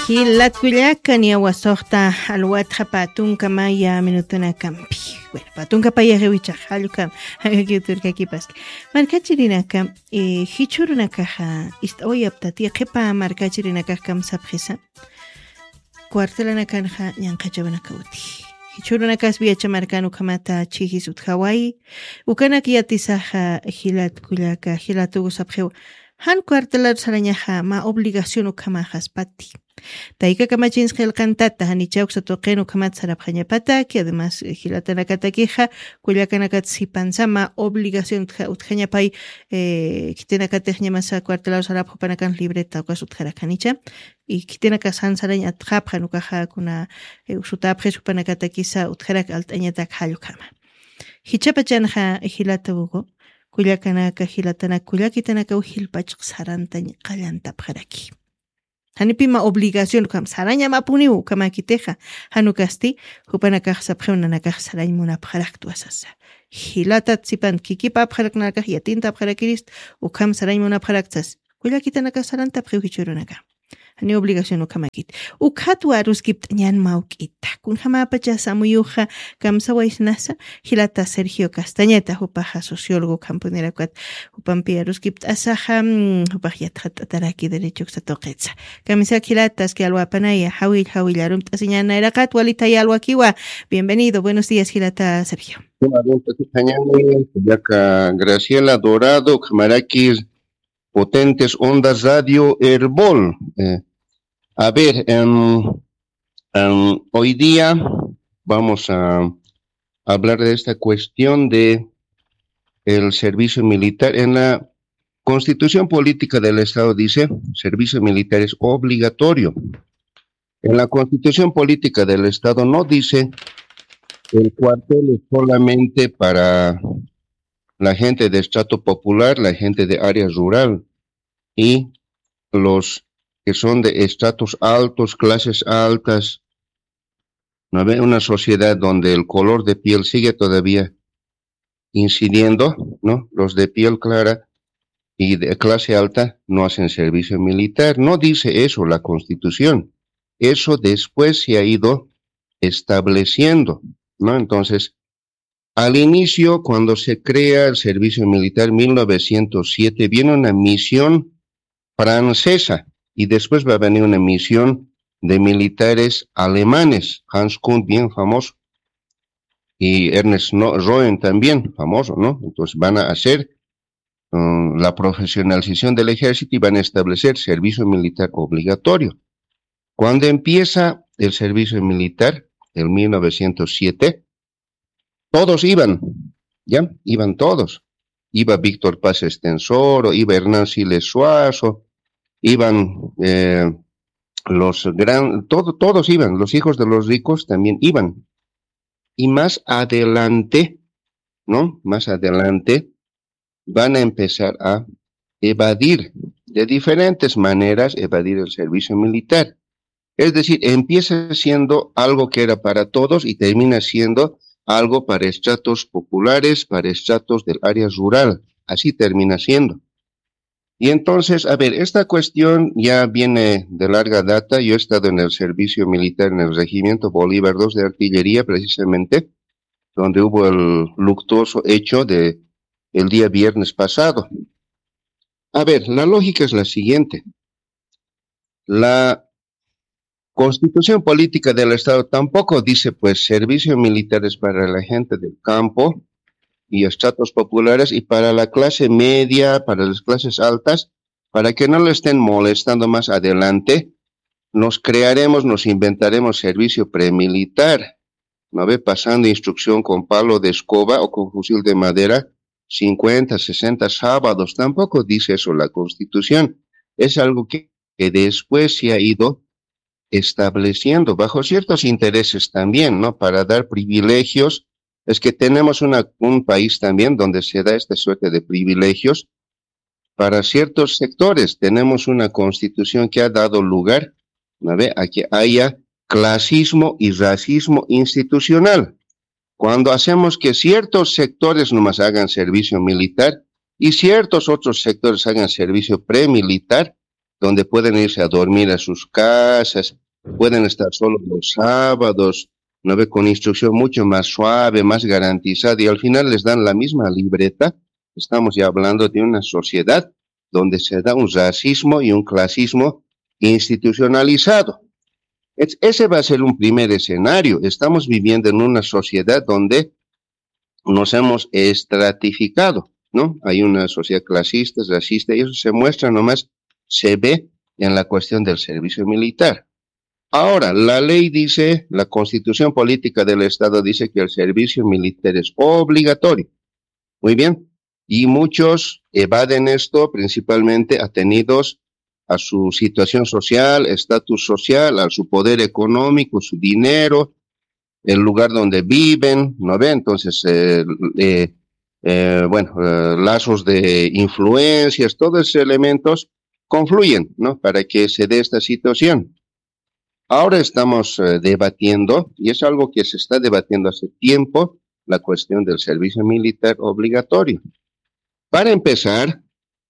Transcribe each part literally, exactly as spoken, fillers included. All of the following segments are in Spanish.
Hilat kullakan yawasoqta alwatqa patunka maya minutuna kampi. Bueno, patunka paya rewichaq halukam hakiturkakipas. Markachirinaka eh hichurunakaja istawayaptati qhipa markachirinakaj kam sapqisa. Cuartelanakanja ñanqachawanakawti. Hichurunakas viacha markanu kamata chihis uthawayi. Ukanak yatisaja hilat kullaka hilatugu sapqewa. Han cuartelar sarañaja ma obligación ukamajas pati. Taika kamachins qilqantata hanichawksa tuqenu kamat sarapjañapata que además hilatanakatakiqa kullakanakat sipansama obligación utjañapay eh kitenakatejña masa cuartelar sarapjupanakan libreta ukas utjarakanicha y kitenakas han saraña atqapja nukaja kuna usutapjes upanakatakisa utjarak altañatak hallukama. Hichapachanja hilata ugo kullakanaka hilatana kullakitanaka uhilpachq sarantañ qallantapjaraki. Hanipima obligación kam saraña mapuniu kamakiteja hanukasti hupanakaj sapjeunanakaj sarañ munapjaraktuasasa. Hilata tsipan kikipa apjaraknakaj yatinta apjarakirist ukam sarañ munapjaraktas kullakitanaka saranta apjeuhichurunaka. Hani obligación ukamakit. Ukatu aruskipt ñan maukita. Kun hamapacha samuyuja kam sawaisnasa hilata Sergio Castañeta hupaja sociólogo camponera kuat hupampi aruskipt asaja hupajyat ataraki derecho xatoqetsa. Kamisa hilatas que alwapanaya hawil hawil arumt asiñana erakat walita yalwakiwa. Bienvenido. Buenos días Hilata Sergio. Graciela Dorado, Camarakis, Potentes Ondas Radio Herbol. Eh, a ver, um, um, hoy día vamos a hablar de esta cuestión de el servicio militar. En la Constitución Política del Estado dice, servicio militar es obligatorio. En la Constitución Política del Estado no dice el cuartel es solamente para la gente de estrato popular, la gente de área rural y los que son de estratos altos, clases altas. No ve una sociedad donde el color de piel sigue todavía incidiendo, ¿no? Los de piel clara y de clase alta no hacen servicio militar. No dice eso la Constitución. Eso después se ha ido estableciendo, ¿no? Entonces, al inicio, cuando se crea el servicio militar en mil novecientos siete, viene una misión francesa y después va a venir una misión de militares alemanes, Hans Kuhn, bien famoso, y Ernest Rohen también, famoso, ¿no? Entonces van a hacer um, la profesionalización del ejército y van a establecer servicio militar obligatorio. Cuando empieza el servicio militar, en mil novecientos siete, todos iban, ¿ya? Iban todos. Iba Víctor Paz Estensoro, iba Hernán Siles Suazo, iban eh, los gran, todo, todos iban, los hijos de los ricos también iban. Y más adelante, ¿no? Más adelante van a empezar a evadir, de diferentes maneras, evadir el servicio militar. Es decir, empieza siendo algo que era para todos y termina siendo algo para estratos populares, para estratos del área rural. Así termina siendo. Y entonces, a ver, esta cuestión ya viene de larga data. Yo he estado en el servicio militar en el Regimiento Bolívar dos de Artillería, precisamente, donde hubo el luctuoso hecho de el día viernes pasado. A ver, la lógica es la siguiente. La Constitución Política del Estado tampoco dice, pues, servicio militar es para la gente del campo y estratos populares y para la clase media, para las clases altas, para que no le estén molestando más adelante, nos crearemos, nos inventaremos servicio premilitar, ¿no ve? Pasando instrucción con palo de escoba o con fusil de madera, cincuenta, sesenta sábados. Tampoco dice eso la Constitución. Es algo que, que después se ha ido estableciendo bajo ciertos intereses también, ¿no? Para dar privilegios. Es que tenemos una, un país también donde se da esta suerte de privilegios para ciertos sectores. Tenemos una constitución que ha dado lugar, ¿no ve?, a que haya clasismo y racismo institucional. Cuando hacemos que ciertos sectores nomás hagan servicio militar y ciertos otros sectores hagan servicio premilitar, donde pueden irse a dormir a sus casas, pueden estar solo los sábados, ¿no ve? Con instrucción mucho más suave, más garantizada, y al final les dan la misma libreta. Estamos ya hablando de una sociedad donde se da un racismo y un clasismo institucionalizado. Es, ese va a ser un primer escenario. Estamos viviendo en una sociedad donde nos hemos estratificado, ¿no? Hay una sociedad clasista, racista, y eso se muestra nomás, se ve en la cuestión del servicio militar. Ahora, la ley dice, la Constitución Política del Estado dice que el servicio militar es obligatorio. Muy bien. Y muchos evaden esto, principalmente atenidos a su situación social, estatus social, a su poder económico, su dinero, el lugar donde viven, ¿no ve? Entonces, eh, eh, eh, bueno, eh, lazos de influencias, todos esos elementos confluyen, ¿no? Para que se dé esta situación. Ahora estamos eh, debatiendo, y es algo que se está debatiendo hace tiempo, la cuestión del servicio militar obligatorio. Para empezar,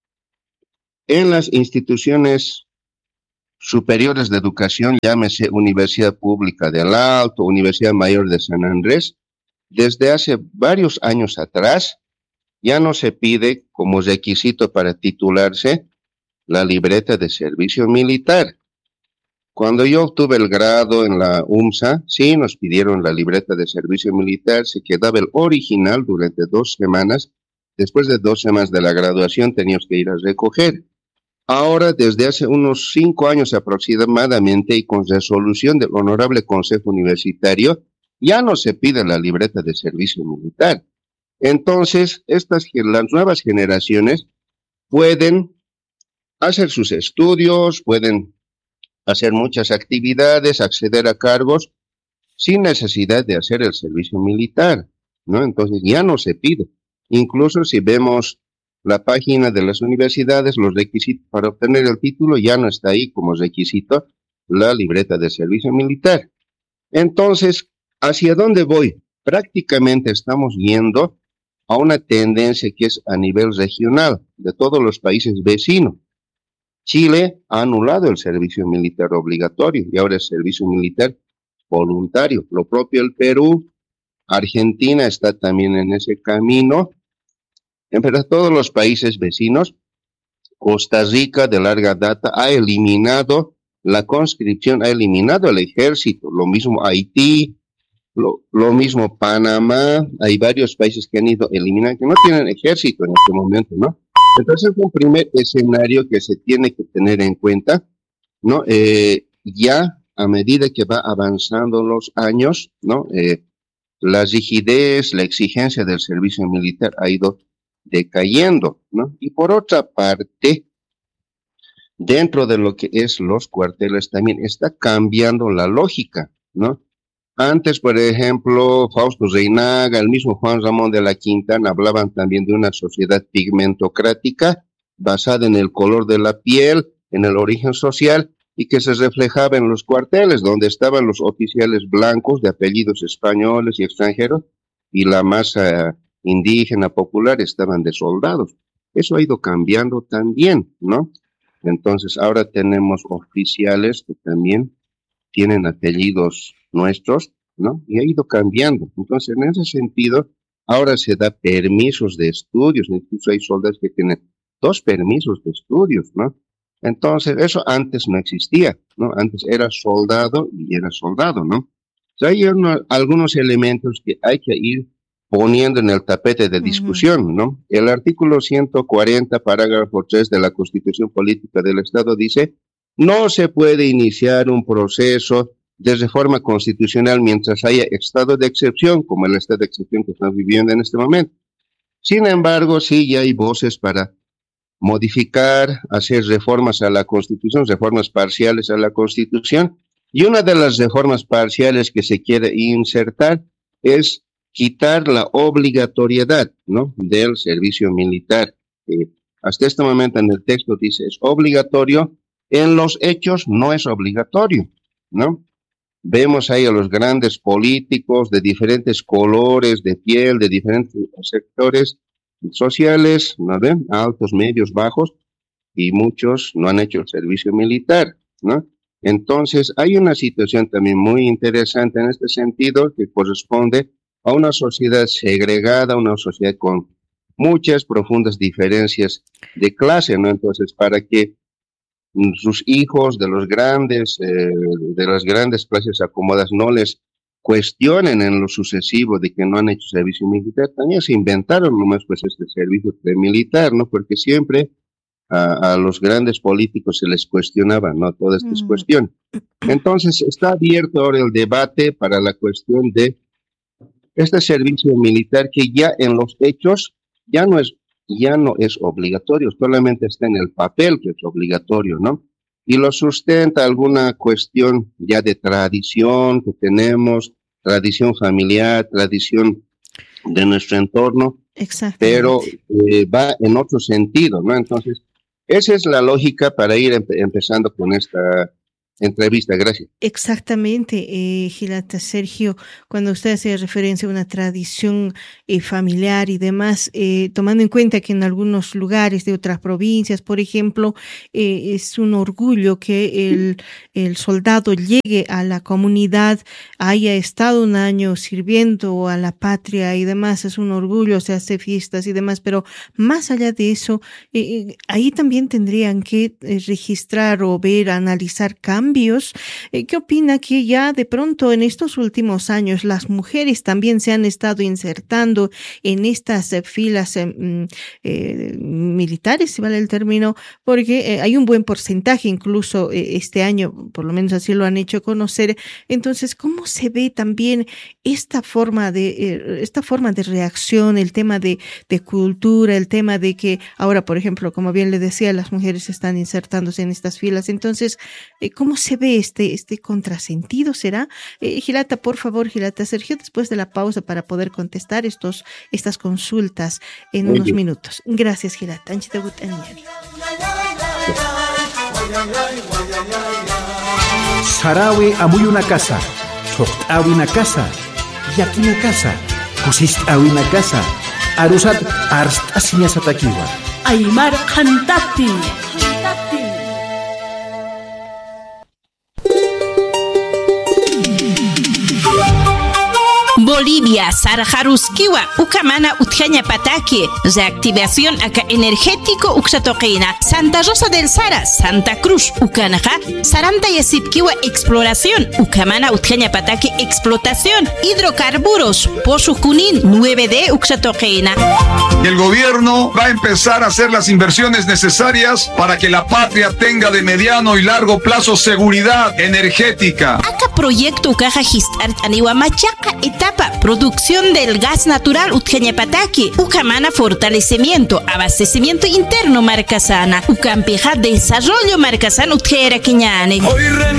en las instituciones superiores de educación, llámese Universidad Pública del Alto, Universidad Mayor de San Andrés, desde hace varios años atrás, ya no se pide como requisito para titularse la libreta de servicio militar. Cuando yo obtuve el grado en la UMSA, sí nos pidieron la libreta de servicio militar, se quedaba el original durante dos semanas. Después de dos semanas de la graduación teníamos que ir a recoger. Ahora, desde hace unos cinco años aproximadamente, y con resolución del Honorable Consejo Universitario, ya no se pide la libreta de servicio militar. Entonces, estas, las nuevas generaciones pueden hacer sus estudios, pueden hacer muchas actividades, acceder a cargos, sin necesidad de hacer el servicio militar, ¿no? Entonces, ya no se pide. Incluso si vemos la página de las universidades, los requisitos para obtener el título, ya no está ahí como requisito la libreta de servicio militar. Entonces, ¿hacia dónde voy? Prácticamente estamos yendo a una tendencia que es a nivel regional, de todos los países vecinos. Chile ha anulado el servicio militar obligatorio y ahora es servicio militar voluntario. Lo propio el Perú, Argentina está también en ese camino. En verdad, todos los países vecinos, Costa Rica de larga data ha eliminado la conscripción, ha eliminado el ejército, lo mismo Haití, lo, lo mismo Panamá, hay varios países que han ido eliminando, que no tienen ejército en este momento, ¿no? Entonces es un primer escenario que se tiene que tener en cuenta, ¿no? Eh, ya a medida que va avanzando los años, ¿no? Eh, la rigidez, la exigencia del servicio militar ha ido decayendo, ¿no? Y por otra parte, dentro de lo que es los cuarteles también está cambiando la lógica, ¿no? Antes, por ejemplo, Fausto Reinaga, el mismo Juan Ramón de la Quintana hablaban también de una sociedad pigmentocrática basada en el color de la piel, en el origen social, y que se reflejaba en los cuarteles, donde estaban los oficiales blancos de apellidos españoles y extranjeros, y la masa indígena popular estaban de soldados. Eso ha ido cambiando también, ¿no? Entonces, ahora tenemos oficiales que también tienen apellidos nuestros, ¿no? Y ha ido cambiando. Entonces, en ese sentido, ahora se da permisos de estudios, incluso hay soldados que tienen dos permisos de estudios, ¿no? Entonces, eso antes no existía, ¿no? Antes era soldado y era soldado, ¿no? O sea, hay uno, algunos elementos que hay que ir poniendo en el tapete de discusión, ¿no? El artículo ciento cuarenta, parágrafo tres de la Constitución Política del Estado dice: no se puede iniciar un proceso de reforma constitucional mientras haya estado de excepción, como el estado de excepción que estamos viviendo en este momento. Sin embargo, sí ya hay voces para modificar, hacer reformas a la Constitución, reformas parciales a la Constitución, y una de las reformas parciales que se quiere insertar es quitar la obligatoriedad, ¿no?, del servicio militar. Eh, hasta este momento en el texto dice es obligatorio, en los hechos no es obligatorio, ¿no? Vemos ahí a los grandes políticos de diferentes colores de piel, de diferentes sectores sociales, ¿no ven? Altos, medios, bajos, y muchos no han hecho el servicio militar, ¿no? Entonces, hay una situación también muy interesante en este sentido que corresponde a una sociedad segregada, una sociedad con muchas profundas diferencias de clase, ¿no? Entonces, para que sus hijos de los grandes, eh, de las grandes clases acomodadas no les cuestionen en lo sucesivo de que no han hecho servicio militar, también se inventaron nomás pues este servicio militar, ¿no? Porque siempre a, a los grandes políticos se les cuestionaba, ¿no? Toda esta mm. cuestión. Entonces, está abierto ahora el debate para la cuestión de este servicio militar que ya en los hechos ya no es, ya no es obligatorio, solamente está en el papel que es obligatorio, ¿no? Y lo sustenta alguna cuestión ya de tradición que tenemos, tradición familiar, tradición de nuestro entorno, pero eh, va en otro sentido, ¿no? Entonces, esa es la lógica para ir empe- empezando con esta entrevista. Gracias. Exactamente, eh, Gilata, Sergio, cuando usted hace referencia a una tradición eh, familiar y demás, eh, tomando en cuenta que en algunos lugares de otras provincias, por ejemplo, eh, es un orgullo que el, el soldado llegue a la comunidad, haya estado un año sirviendo a la patria y demás, es un orgullo, se hace fiestas y demás, pero más allá de eso, eh, ahí también tendrían que eh, registrar o ver, analizar cambios. ¿Qué opina que ya de pronto en estos últimos años las mujeres también se han estado insertando en estas eh, filas eh, eh, militares, si vale el término, porque eh, hay un buen porcentaje, incluso eh, este año, por lo menos así lo han hecho conocer? Entonces, ¿cómo se ve también esta forma de eh, esta forma de reacción, el tema de, de cultura, el tema de que ahora, por ejemplo, como bien le decía, las mujeres están insertándose en estas filas? Entonces, eh, ¿cómo se ve este, este contrasentido? ¿Será? Eh, Gilata, por favor, Gilata, Sergio, después de la pausa para poder contestar estos, estas consultas en Muy unos bien. minutos. Gracias, Gilata. Sarawi amuy una casa, choqtawi una casa, yaki una casa, kusishtawi una casa, arusat arstasiña satakiwa. Aymar Khantati. Bolivia, Sarajaruskiwa, Ucamana, Utjaña Pataki, reactivación acá energético, Uxatoquina, Santa Rosa del Sara, Santa Cruz, Ucanaja, Saranta Yasipkiwa, exploración, Ucamana, Utjaña Pataki, explotación, hidrocarburos, Pozo Junín, nueve D, Uxatoquina. El gobierno va a empezar a hacer las inversiones necesarias para que la patria tenga de mediano y largo plazo seguridad energética. Acá proyecto Ucaja Gistart Anihuamachaca, etapa producción del gas natural Utjañapataki, Ucamana fortalecimiento, abastecimiento interno Marcasana, Ucampeja desarrollo Marcasana Utjera Quiñane.